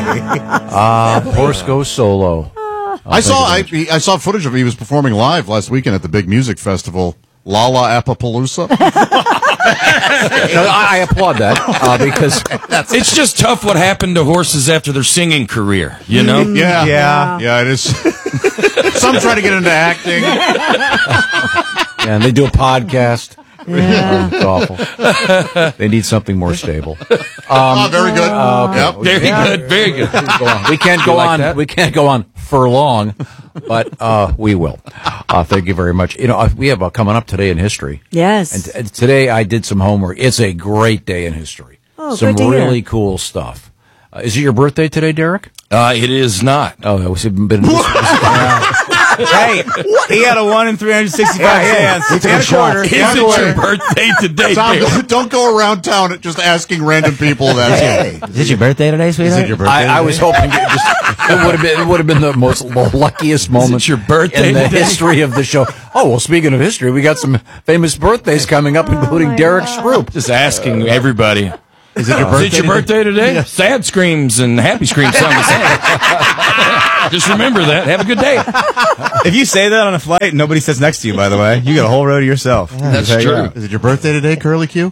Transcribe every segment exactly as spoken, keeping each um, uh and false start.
Ah, uh, horse goes solo. I'll I saw I, he, I saw footage of him. He was performing live last weekend at the big music festival, Lollapalooza. No, I, I applaud that uh, because it's just tough what happened to horses after their singing career, you know? Mm, yeah. Yeah. Yeah, it is. Some try to get into acting. Yeah, and they do a podcast. Yeah. It's awful. They need something more stable. Um, oh, very good. Uh, okay. Yep. Very Yeah. good, very good. Go on. We can't go like on. that? We can't go on for long, but uh, we will. Uh, thank you very much. You know, uh, we have uh, coming up today in history. Yes. And, t- and today I did some homework. It's a great day in history. Oh, some good to hear. really cool stuff. Uh, is it your birthday today, Derek? Uh, it is not. Oh, it's been. Hey, he had a one in three hundred sixty-five chance. He took a And a shot. quarter. Is Yeah, it boy. your birthday today, Tom, Dave? don't go around town just asking random people that. Hey, is it your birthday today, sweetheart? Is it your birthday? I, I was hoping it just it would have been it would have been the most the luckiest moment your birthday in the today? history of the show. Oh well, speaking of history, we got some famous birthdays coming up, including my Derek God. Stroop. Just asking everybody. Is it your Is birthday? it your birthday today? Sad screams and happy screams sound the same. Just remember that. Have a good day. If you say that on a flight, nobody sits next to you, by the way. You got a whole row to yourself. That's Okay, true. yeah. Is it your birthday today, Curly Q?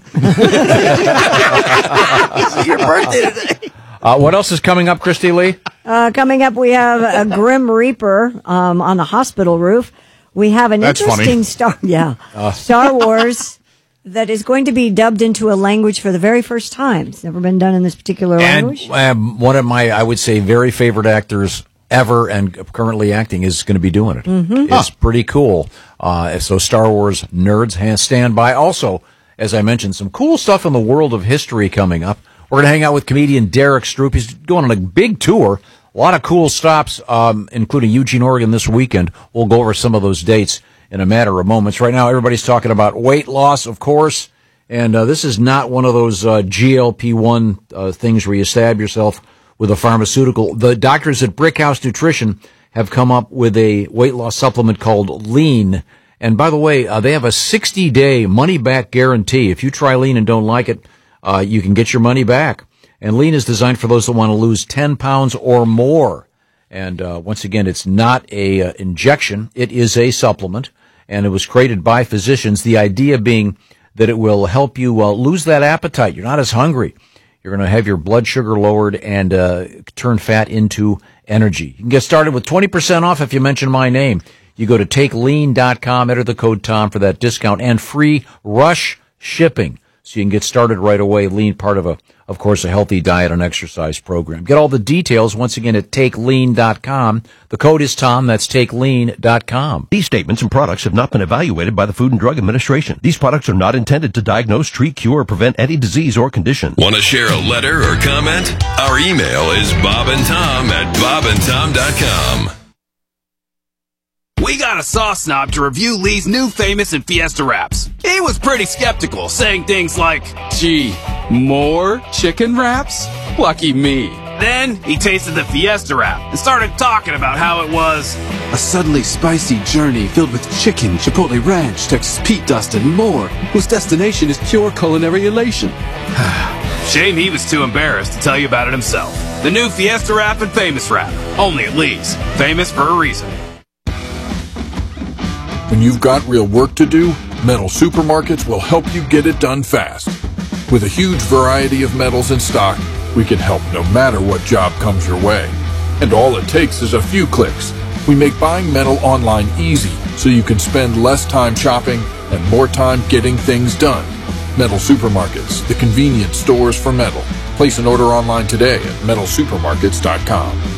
Your birthday today. Uh, what else is coming up, Christy Lee? Uh, coming up, we have a Grim Reaper um, on the hospital roof. We have an That's interesting funny. Star, yeah, Star Wars that is going to be dubbed into a language for the very first time. It's never been done in this particular And language. um, one of my, I would say, very favorite actors ever and currently acting is going to be doing it. Mm-hmm. It's pretty cool. Uh, so Star Wars nerds, ha- stand by. Also, as I mentioned, some cool stuff in the world of history coming up. We're going to hang out with comedian Derek Stroop. He's going on a big tour. A lot of cool stops, um, including Eugene, Oregon this weekend. We'll go over some of those dates in a matter of moments. Right now, everybody's talking about weight loss, of course. And uh, this is not one of those uh, G L P one uh, things where you stab yourself with a pharmaceutical. The doctors at Brickhouse Nutrition have come up with a weight loss supplement called Lean. And by the way, uh, they have a sixty-day money-back guarantee. If you try Lean and don't like it, uh, you can get your money back. And Lean is designed for those that want to lose ten pounds or more. And uh, once again, it's not a uh, injection. It is a supplement. And it was created by physicians. The idea being that it will help you uh, lose that appetite. You're not as hungry. You're going to have your blood sugar lowered and uh, turn fat into energy. You can get started with twenty percent off if you mention my name. You go to take lean dot com, enter the code Tom for that discount and free rush shipping. So you can get started right away. Lean, part of a, of course, a healthy diet and exercise program. Get all the details once again at take lean dot com. The code is Tom. That's take lean dot com. These statements and products have not been evaluated by the Food and Drug Administration. These products are not intended to diagnose, treat, cure, or prevent any disease or condition. Want to share a letter or comment? Our email is bob and tom at bob and tom dot com. We got a sauce snob to review Lee's new Famous and Fiesta wraps. He was pretty skeptical, saying things like, gee, more chicken wraps? Lucky me. Then he tasted the Fiesta wrap and started talking about how it was a suddenly spicy journey filled with chicken, chipotle ranch, Texas Pete dust, and more, whose destination is pure culinary elation. Shame he was too embarrassed to tell you about it himself. The new Fiesta wrap and Famous wrap, only at Lee's. Famous for a reason. When you've got real work to do, Metal Supermarkets will help you get it done fast. With a huge variety of metals in stock, we can help no matter what job comes your way. And all it takes is a few clicks. We make buying metal online easy, so you can spend less time shopping and more time getting things done. Metal Supermarkets, the convenient stores for metal. Place an order online today at metal supermarkets dot com.